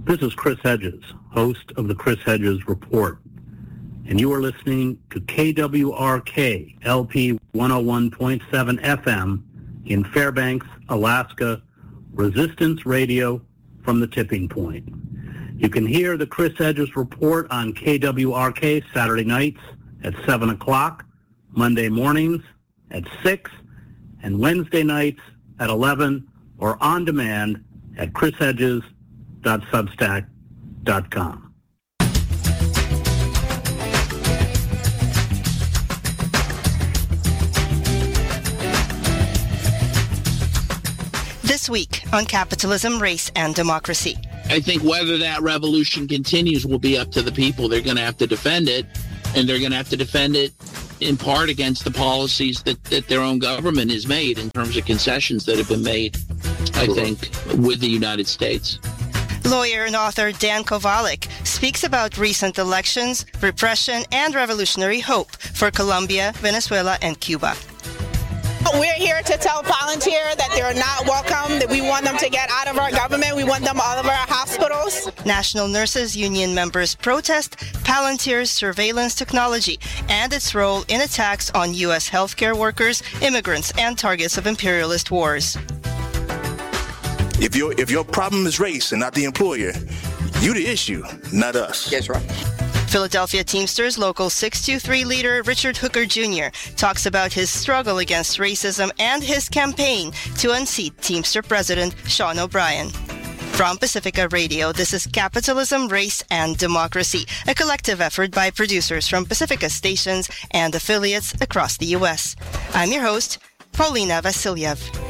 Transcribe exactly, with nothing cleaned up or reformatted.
This is Chris Hedges, host of the Chris Hedges Report, and you are listening to K W R K L P one oh one point seven F M in Fairbanks, Alaska, Resistance Radio from the tipping point. You can hear the Chris Hedges Report on K W R K Saturday nights at seven o'clock, Monday mornings at six, and Wednesday nights at eleven, or on demand at chris hedges dot substack dot com. This week on Capitalism, Race, and Democracy. I think whether that revolution continues will be up to the people. They're going to have to defend it, and they're going to have to defend it in part against the policies that, that their own government has made in terms of concessions that have been made, I think, with the United States. Lawyer and author Dan Kovalik speaks about recent elections, repression, and revolutionary hope for Colombia, Venezuela, and Cuba. We're here to tell Palantir that they're not welcome, that we want them to get out of our government. We want them out of our hospitals. National Nurses Union members protest Palantir's surveillance technology and its role in attacks on U S healthcare workers, immigrants, and targets of imperialist wars. If your if your problem is race and not the employer, you the issue, not us. That's right. Philadelphia Teamsters Local six two three leader Richard Hooker Junior talks about his struggle against racism and his campaign to unseat Teamster President Sean O'Brien. From Pacifica Radio, this is Capitalism, Race, and Democracy, a collective effort by producers from Pacifica stations and affiliates across the U S. I'm your host, Paulina Vasiliev.